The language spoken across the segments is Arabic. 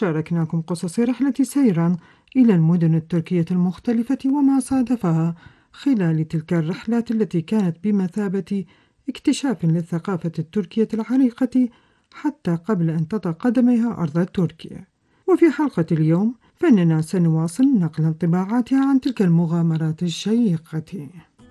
شاركناكم قصص رحلة سيران إلى المدن التركية المختلفة وما صادفها خلال تلك الرحلات التي كانت بمثابة اكتشاف للثقافة التركية العريقة حتى قبل أن تضع قدميها أرض تركيا. وفي حلقة اليوم فإننا سنواصل نقل انطباعاتها عن تلك المغامرات الشيقة.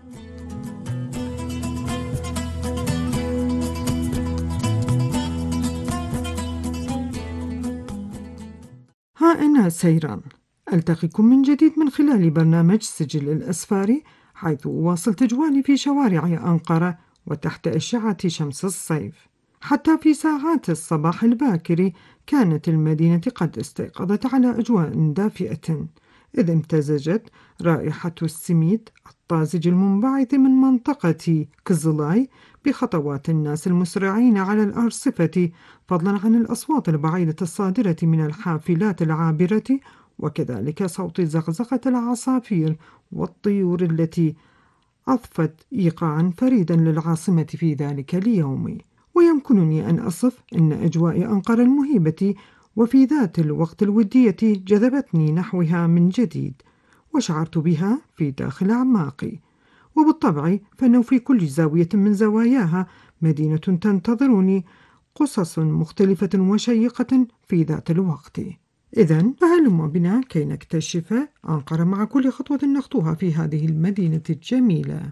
ها أنا سيران، ألتقيكم من جديد من خلال برنامج سجل الأسفار، حيث أواصل تجوالي في شوارع أنقرة وتحت أشعة شمس الصيف. حتى في ساعات الصباح الباكر كانت المدينة قد استيقظت على أجواء دافئة، إذ امتزجت رائحة السميد الطازج المنبعث من منطقة كزلاي بخطوات الناس المسرعين على الأرصفة، فضلا عن الأصوات البعيدة الصادرة من الحافلات العابرة، وكذلك صوت زقزقة العصافير والطيور التي أضفت إيقاعا فريدا للعاصمة في ذلك اليوم. ويمكنني أن أصف أن أجواء أنقرة المهيبة وفي ذات الوقت الودية جذبتني نحوها من جديد، وشعرت بها في داخل أعماقي. وبالطبع فإنه في كل زاوية من زواياها مدينة تنتظرني قصص مختلفة وشيقة في ذات الوقت. إذن فهلم بنا كي نكتشف أنقرة مع كل خطوة نخطوها في هذه المدينة الجميلة.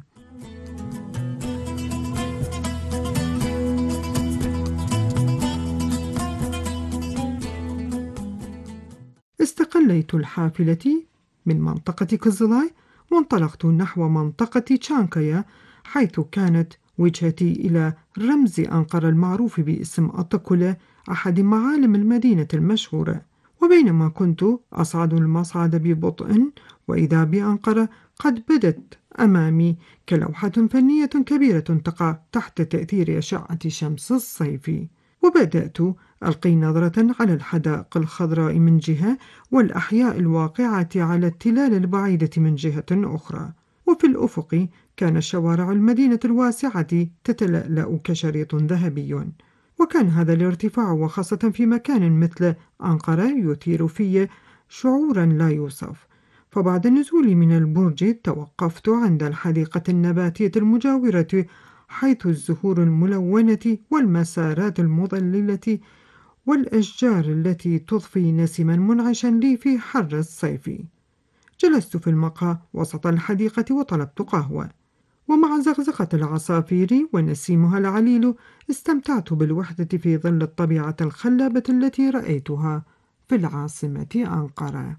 استقليت الحافلة من منطقة كزلاي وانطلقت نحو منطقة تشانكايا، حيث كانت وجهتي إلى رمز أنقرة المعروف باسم أطاكولا، أحد معالم المدينة المشهورة. وبينما كنت أصعد المصعد ببطء، وإذا بأنقرة قد بدت أمامي كلوحة فنية كبيرة تقع تحت تأثير أشعة شمس الصيف. وبدأت ألقي نظرة على الحدائق الخضراء من جهة، والأحياء الواقعة على التلال البعيدة من جهة أخرى. وفي الأفق كان شوارع المدينة الواسعة تتلألأ كشريط ذهبي. وكان هذا الارتفاع وخاصة في مكان مثل أنقرة يثير في شعورا لا يوصف. فبعد النزول من البرج توقفت عند الحديقة النباتية المجاورة، حيث الزهور الملونة والمسارات المظللة والأشجار التي تضفي نسما منعشا لي في حر الصيف. جلست في المقهى وسط الحديقة وطلبت قهوة، ومع زغزغة العصافير ونسيمها العليل استمتعت بالوحدة في ظل الطبيعة الخلابة التي رأيتها في العاصمة أنقرة.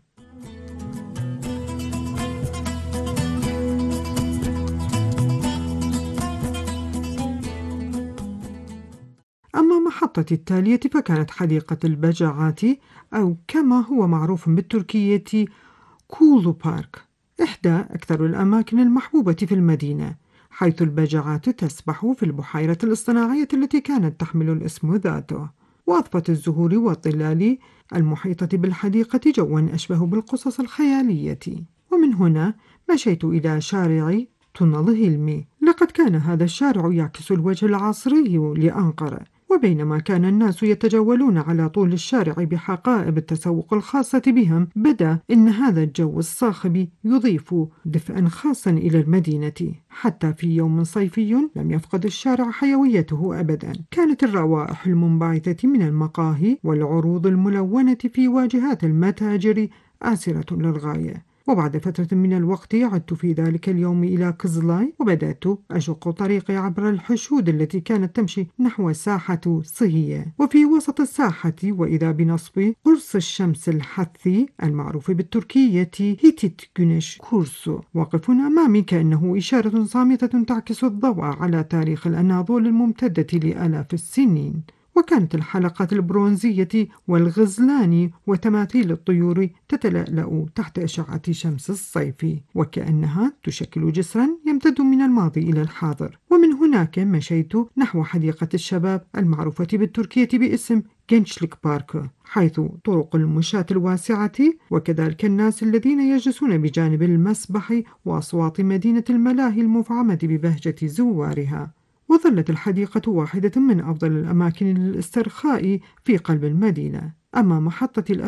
أما محطتي التالية فكانت حديقة البجعات، أو كما هو معروف بالتركية كولو بارك، إحدى أكثر الأماكن المحبوبة في المدينة، حيث البجعات تسبح في البحيرة الاصطناعية التي كانت تحمل الاسم ذاته. وأضفت الزهور والظلال المحيطة بالحديقة جوا أشبه بالقصص الخيالية. ومن هنا مشيت إلى شارع تونل هيلمي. لقد كان هذا الشارع يعكس الوجه العصري لأنقرة، وبينما كان الناس يتجولون على طول الشارع بحقائب التسوق الخاصة بهم، بدا إن هذا الجو الصاخب يضيف دفئا خاصا إلى المدينة. حتى في يوم صيفي لم يفقد الشارع حيويته أبدا. كانت الروائح المنبعثة من المقاهي والعروض الملونة في واجهات المتاجر آسرة للغاية. وبعد فترة من الوقت عدت في ذلك اليوم إلى كزلاي، وبدأت أشق طريقي عبر الحشود التي كانت تمشي نحو ساحة صهية. وفي وسط الساحة وإذا بنصب قرص الشمس الحثي المعروف بالتركية هيتيت جونش كورسو واقف أمامي، كأنه إشارة صامتة تعكس الضوء على تاريخ الأناضول الممتدة لآلاف السنين. وكانت الحلقات البرونزية والغزلان وتماثيل الطيور تتلألأ تحت أشعة شمس الصيف، وكأنها تشكل جسرا يمتد من الماضي إلى الحاضر. ومن هناك مشيت نحو حديقة الشباب المعروفة بالتركية باسم جنشليك بارك، حيث طرق المشاة الواسعة وكذلك الناس الذين يجلسون بجانب المسبح وأصوات مدينة الملاهي المفعمة ببهجة زوارها. وظلت الحديقة واحدة من أفضل الأماكن للاسترخاء في قلب المدينة. أما محطة